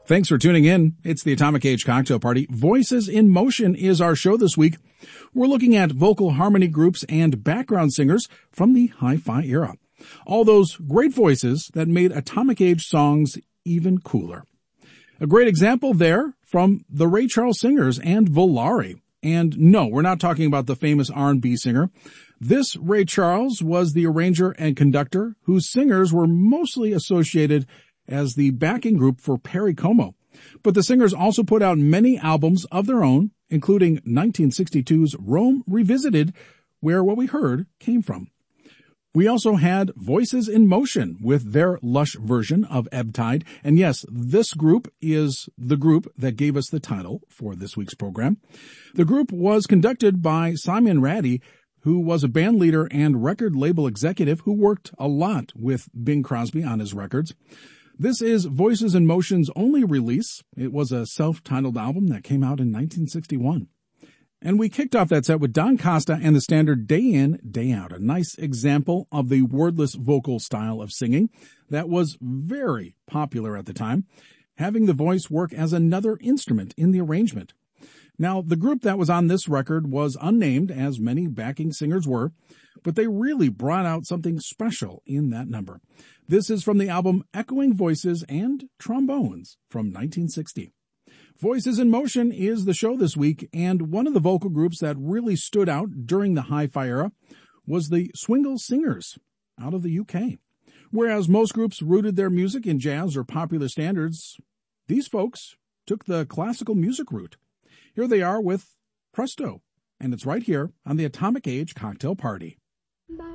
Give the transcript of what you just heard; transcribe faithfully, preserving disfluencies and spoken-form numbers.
Thanks for tuning in. It's the Atomic Age Cocktail Party. Voices in Motion is our show this week. We're looking at vocal harmony groups and background singers from the hi-fi era. All those great voices that made Atomic Age songs even cooler. A great example there from the Ray Charles Singers and Volare. And no, we're not talking about the famous R and B singer. This Ray Charles was the arranger and conductor whose singers were mostly associated as the backing group for Perry Como. But the singers also put out many albums of their own, including nineteen sixty-two's Rome Revisited, where what we heard came from. We also had Voices in Motion with their lush version of Ebb Tide. And yes, this group is the group that gave us the title for this week's program. The group was conducted by Simon Ratty, who was a band leader and record label executive who worked a lot with Bing Crosby on his records. This is Voices in Motion's only release. It was a self-titled album that came out in nineteen sixty-one. And we kicked off that set with Don Costa and the standard Day In, Day Out, a nice example of the wordless vocal style of singing that was very popular at the time, having the voice work as another instrument in the arrangement. Now, the group that was on this record was unnamed, as many backing singers were, but they really brought out something special in that number. This is from the album Echoing Voices and Trombones from nineteen sixty. Voices in Motion is the show this week, and one of the vocal groups that really stood out during the hi-fi era was the Swingle Singers out of the U K. Whereas most groups rooted their music in jazz or popular standards, these folks took the classical music route. Here they are with Presto, and it's right here on the Atomic Age Cocktail Party.